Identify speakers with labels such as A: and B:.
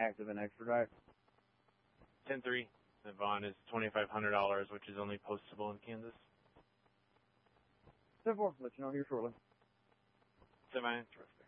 A: active and extradite.
B: 10-3. The bond is $2,500, which is only postable in Kansas.
A: 10-4, let you know here shortly.
B: 7, terrific.